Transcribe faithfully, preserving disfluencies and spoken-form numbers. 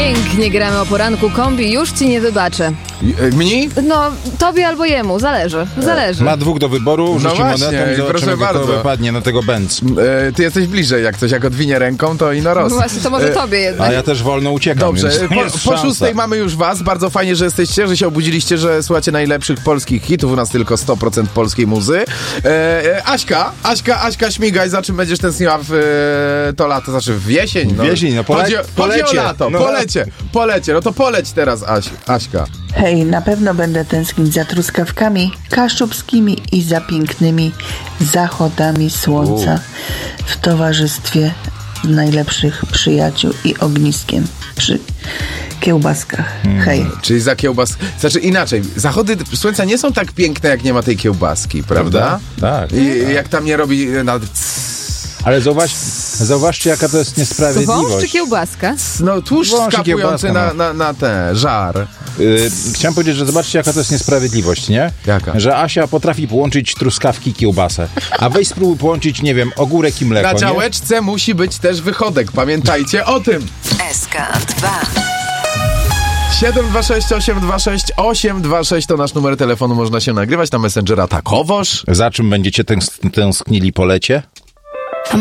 Pięknie gramy o poranku, kombi, już ci nie wybaczę. Mni? No, tobie albo jemu, zależy, zależy. Ma dwóch do wyboru, No rzuci właśnie, monetą i proszę zobaczymy, kto bardzo. wypadnie na tego Benz. E, ty jesteś bliżej, jak coś, jak odwinie ręką, to ino roz. No właśnie, to może E, tobie jednak. A ja też wolno uciekam, Dobrze, więc po, jest po szansa. szóstej mamy już was. Bardzo fajnie, że jesteście, że się obudziliście, że słuchacie najlepszych polskich hitów. U nas tylko sto procent polskiej muzy. E, e, Aśka, Aśka, Aśka, śmigaj, za czym będziesz tęskniła w e, to lato, znaczy w jesień. No. W jesień, no pole- chodzi, o- chodzi o polecie. lato, No. polecie, polecie. No to poleć teraz, Aś, Aśka. Hej, na pewno będę tęsknić za truskawkami kaszubskimi i za pięknymi zachodami słońca w towarzystwie najlepszych przyjaciół i ogniskiem przy kiełbaskach. Hej. Czyli za kiełbas... Znaczy inaczej, zachody słońca nie są tak piękne, jak nie ma tej kiełbaski, prawda? Tak. I jak tam nie robi nawet... Ale zauważ, zauważcie, jaka to jest niesprawiedliwość. Wąż czy kiełbaska? No tłuszcz Wąż i skapujący kiełbaska, na, na, na ten żar. Yy, chciałem powiedzieć, że zobaczcie, jaka to jest niesprawiedliwość, nie? Jaka? Że Asia potrafi połączyć truskawki i kiełbasę. A weź spróbuj połączyć, nie wiem, ogórek i mleko, Na nie? działeczce musi być też wychodek, pamiętajcie o tym. S K dwa. siedem dwa sześć osiem dwa sześć osiem dwa sześć to nasz numer telefonu, można się nagrywać na Messengera Takowoż. Za czym będziecie tęs- tęsknili po lecie?